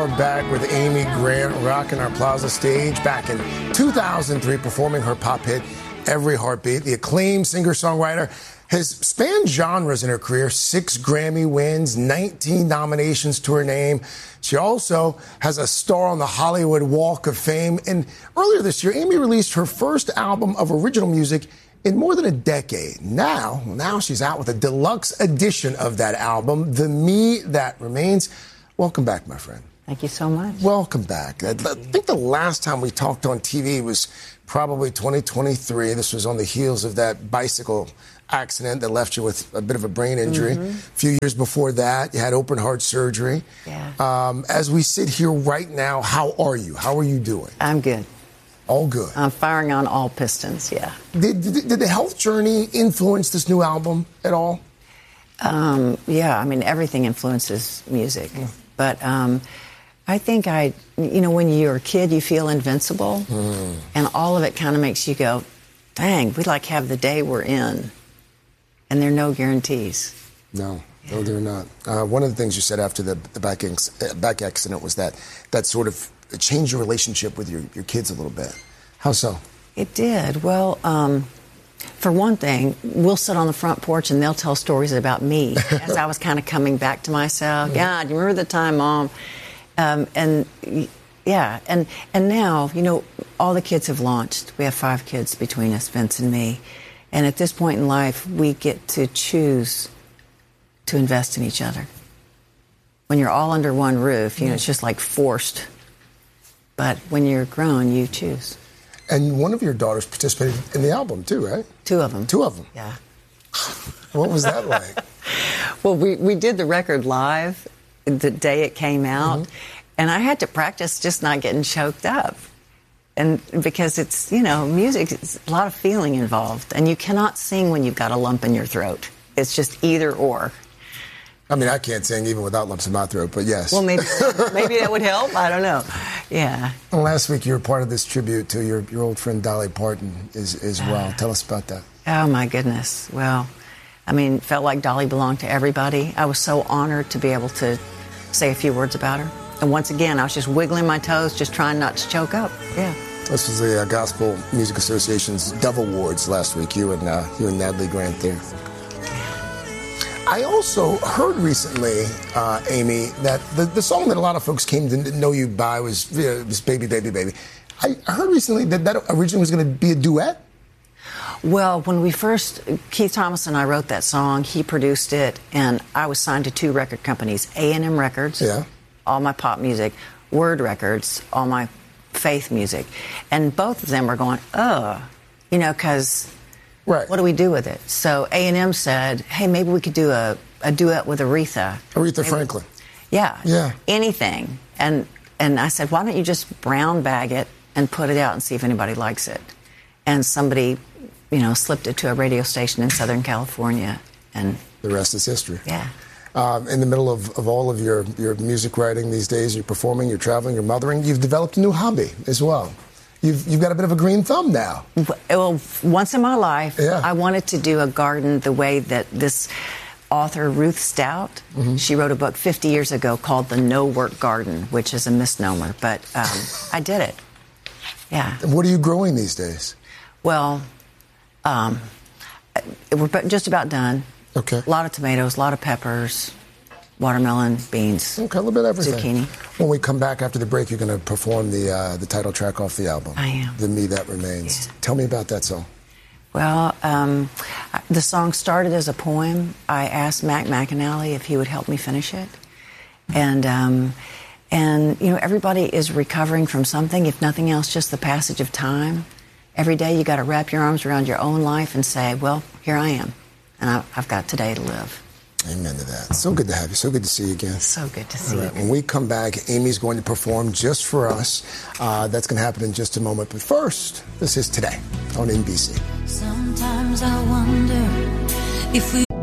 are back with Amy Grant rocking our Plaza stage back in 2003, performing her pop hit, Every Heartbeat. The acclaimed singer-songwriter has spanned genres in her career, 6 Grammy wins, 19 nominations to her name. She also has a star on the Hollywood Walk of Fame. And earlier this year, Amy released her first album of original music in more than a decade. Now she's out with a deluxe edition of that album, The Me That Remains. Welcome back, my friend. Thank you so much. Welcome back. I think the last time we talked on TV was probably 2023. This was on the heels of that bicycle accident that left you with a bit of a brain injury. A few years before that, you had open heart surgery. Yeah. As we sit here right now, how are you? How are you doing? I'm good. All good. I'm firing on all pistons, yeah. Did the health journey influence this new album at all? Yeah, I mean, everything influences music. But I think when you're a kid, you feel invincible. And all of it kind of makes you go, dang, we have the day we're in. And there are no guarantees. No, they're not. One of the things you said after the back accident was that sort of changed your relationship with your kids a little bit. How so? It did. Well, for one thing, we'll sit on the front porch and they'll tell stories about me as I was kind of coming back to myself. Yeah, do you remember the time, Mom? And now, all the kids have launched. We have 5 kids between us, Vince and me. And at this point in life, we get to choose to invest in each other. When you're all under one roof, it's just like forced. But when you're grown, you choose. And one of your daughters participated in the album, too, right? 2 of them. 2 of them? Yeah. What was that like? Well, we did the record live the day it came out. And I had to practice just not getting choked up. And because it's, music, it's a lot of feeling involved. And you cannot sing when you've got a lump in your throat. It's just either or. I mean, I can't sing even without lumps in my throat, but yes. Well, maybe that would help. I don't know. Yeah. And last week, you were part of this tribute to your old friend Dolly Parton as well. Tell us about that. Oh, my goodness. Well, I mean, felt like Dolly belonged to everybody. I was so honored to be able to say a few words about her. And once again, I was just wiggling my toes, just trying not to choke up. Yeah. This was the Gospel Music Association's Dove Awards last week. You and Natalie Grant there. I also heard recently, Amy, that the song that a lot of folks came to know you by was Baby, Baby, Baby. I heard recently that originally was going to be a duet. Well, when Keith Thomas and I wrote that song, he produced it, and I was signed to 2 record companies, A&M Records, all my pop music, Word Records, all my faith music. And both of them were going, because... Right. What do we do with it? So A&M said, hey, maybe we could do a duet with Aretha. Aretha Franklin. Yeah. Anything. And I said, why don't you just brown bag it and put it out and see if anybody likes it? And somebody, slipped it to a radio station in Southern California. And the rest is history. Yeah. In the middle of all of your music writing these days, you're performing, you're traveling, you're mothering, you've developed a new hobby as well. You've got a bit of a green thumb now. Well, once in my life, I wanted to do a garden the way that this author, Ruth Stout, she wrote a book 50 years ago called The No Work Garden, which is a misnomer, but I did it. Yeah. What are you growing these days? Well, we're just about done. Okay. A lot of tomatoes, a lot of peppers, watermelon, beans. Okay, a little bit of everything. Zucchini. When we come back after the break, you're going to perform the title track off the album. I am. The Me That Remains. Yeah. Tell me about that song. Well, the song started as a poem. I asked Mac McAnally if he would help me finish it. And everybody is recovering from something, if nothing else, just the passage of time. Every day you got to wrap your arms around your own life and say, well, here I am, and I've got today to live. Amen to that. So good to have you. So good to see you again. So good to see you. When we come back, Amy's going to perform just for us. That's going to happen in just a moment. But first, this is Today on NBC. Sometimes I wonder if we